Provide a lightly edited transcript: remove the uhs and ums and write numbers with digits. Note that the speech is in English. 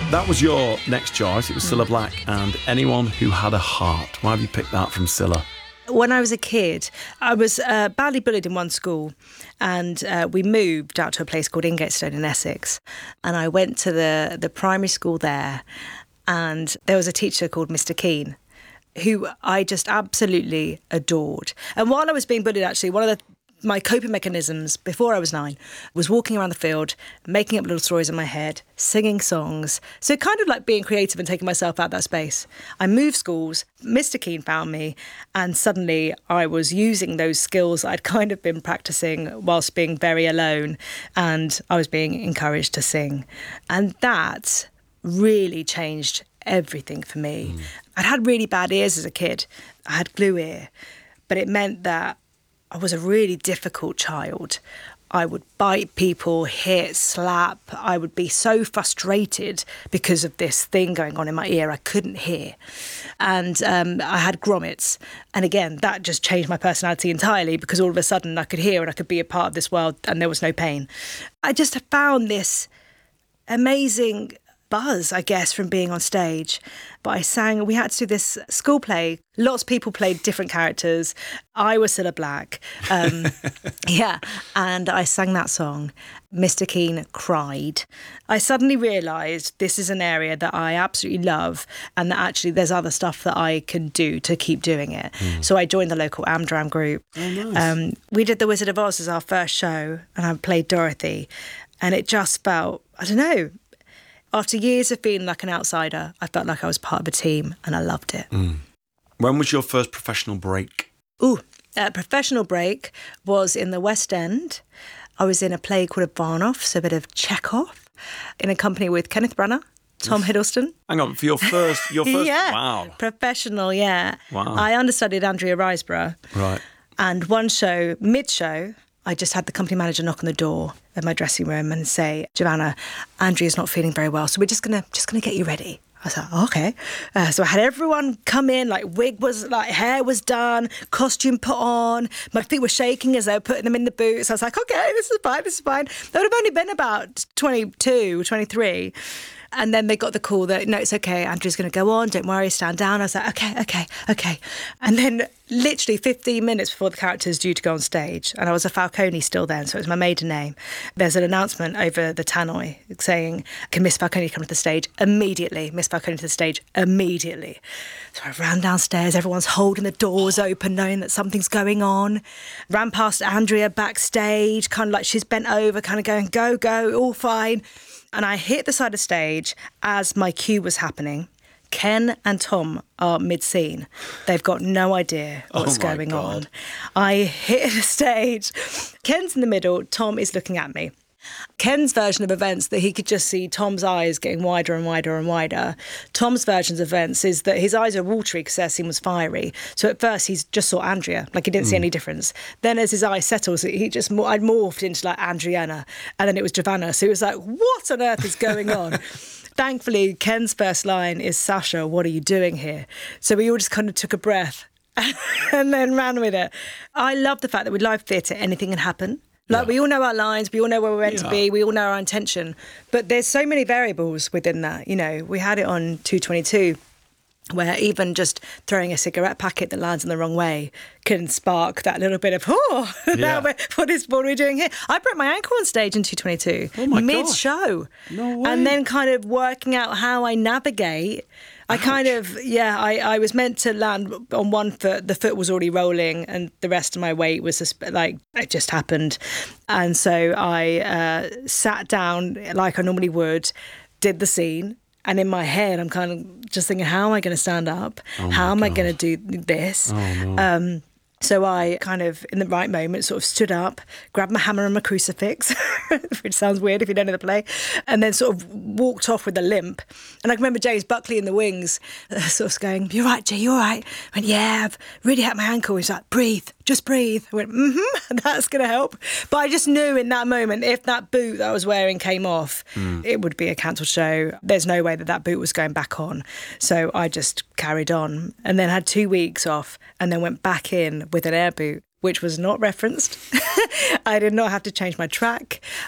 That was your next choice. It was Cilla Black and Anyone Who Had a Heart. Why have you picked that from Cilla? When I was a kid, I was badly bullied in one school, and we moved out to a place called Ingatestone in Essex. And I went to the primary school there, and there was a teacher called Mr. Keane, who I just absolutely adored. And while I was being bullied, actually, one of my coping mechanisms before I was 9 was walking around the field, making up little stories in my head, singing songs. So kind of like being creative and taking myself out that space. I moved schools, Mr. Keane found me, and suddenly I was using those skills I'd kind of been practicing whilst being very alone, and I was being encouraged to sing. And that really changed everything for me. I'd had really bad ears as a kid. I had glue ear, but it meant that I was a really difficult child. I would bite people, hit, slap. I would be so frustrated because of this thing going on in my ear I couldn't hear. And I had grommets. And again, that just changed my personality entirely, because all of a sudden I could hear and I could be a part of this world and there was no pain. I just found this amazing buzz, I guess, from being on stage. But I sang, we had to do this school play. Lots of people played different characters. I was Cilla Black. Yeah. And I sang that song. Mr. Keane cried. I suddenly realised this is an area that I absolutely love, and that actually there's other stuff that I can do to keep doing it. So I joined the local Amdram group. Oh, nice. We did The Wizard of Oz as our first show, and I played Dorothy. And it just felt, I don't know, after years of feeling like an outsider, I felt like I was part of a team, and I loved it. When was your first professional break? Professional break was in the West End. I was in a play called Ivanov, so a bit of Chekhov, in a company with Kenneth Branagh, Tom Hiddleston. Hang on, for your first, Yeah. Wow. Professional, yeah. Wow. I understudied Andrea Riseborough. Right. And one show, mid-show, I just had the company manager knock on the door of my dressing room and say, Giovanna, Andrea's not feeling very well, so we're just gonna get you ready. I was like, okay. So I had everyone come in, hair was done, costume put on. My feet were shaking as they were putting them in the boots. I was like, okay, this is fine. They would have only been about 22, 23. And then they got the call that, no, it's okay, Andrew's going to go on, don't worry, stand down. I was like, okay. And then literally 15 minutes before the character's due to go on stage, and I was a Falcone still then, so it was my maiden name, there's an announcement over the tannoy saying, can Miss Falcone come to the stage immediately? Miss Falcone to the stage immediately. So I ran downstairs, everyone's holding the doors open, knowing that something's going on. Ran past Andrea backstage, kind of like she's bent over, kind of going, go, all fine. And I hit the side of stage as my cue was happening. Ken and Tom are mid-scene. They've got no idea what's going on. I hit the stage. Ken's in the middle. Tom is looking at me. Ken's version of events that he could just see Tom's eyes getting wider and wider and wider. Tom's version of events is that his eyes are watery because their scene was fiery. So at first he just saw Andrea, like he didn't see any difference. Then as his eye settles, I'd morphed into like Andriana, and then it was Giovanna. So he was like, what on earth is going on? Thankfully, Ken's first line is, Sasha, what are you doing here? So we all just kind of took a breath and then ran with it. I love the fact that with live theatre, anything can happen. We all know our lines, we all know where we're meant to be, we all know our intention. But there's so many variables within that. You know, we had it on 222, where even just throwing a cigarette packet that lands in the wrong way can spark that little bit of, now what are we doing here? I broke my ankle on stage in 222, mid-show. No way. And then kind of working out how I navigate. I was meant to land on one foot. The foot was already rolling and the rest of my weight was just it just happened. And so I sat down like I normally would, did the scene. And in my head, I'm kind of just thinking, how am I going to stand up? How am I going to do this? So I kind of, in the right moment, sort of stood up, grabbed my hammer and my crucifix, which sounds weird if you don't know the play, and then sort of walked off with a limp. And I remember James Buckley in the wings sort of going, "You all right, Jay, you all right?" I went, "Yeah, I've really hurt my ankle." He's like, "Breathe, just breathe." I went, that's going to help. But I just knew in that moment, if that boot that I was wearing came off, it would be a cancelled show. There's no way that boot was going back on. So I just carried on and then had 2 weeks off and then went back in with an air boot, which was not referenced. I did not have to change my track.